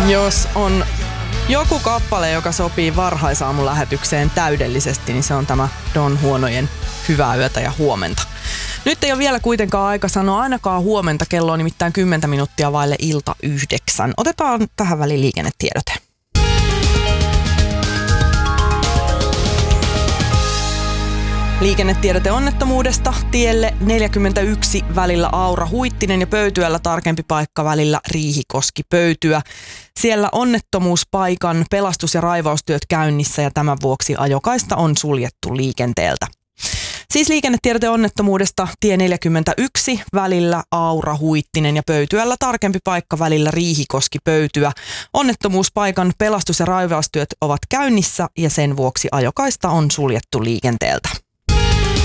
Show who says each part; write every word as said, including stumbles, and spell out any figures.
Speaker 1: Jos on joku kappale, joka sopii varhaisaamun lähetykseen täydellisesti, niin se on tämä Don Huonojen Hyvää yötä ja huomenta. Nyt ei ole vielä kuitenkaan aika sanoa ainakaan huomenta, kello on nimittäin kymmentä minuuttia vaille ilta yhdeksän. Otetaan tähän väliin liikennetiedote. Liikennetiedote onnettomuudesta tielle neljäkymmentäyksi välillä Aura-Huittinen ja Pöytyällä tarkempi paikka välillä Riihikoski-Pöytyä. Siellä onnettomuuspaikan pelastus- ja raivaustyöt käynnissä ja tämän vuoksi ajokaista on suljettu liikenteeltä. Siis liikennetiedote onnettomuudesta tie neljäkymmentäyksi välillä Aura-Huittinen ja Pöytyällä tarkempi paikka välillä Riihikoski-Pöytyä. Onnettomuuspaikan pelastus- ja raivaustyöt ovat käynnissä ja sen vuoksi ajokaista on suljettu liikenteeltä.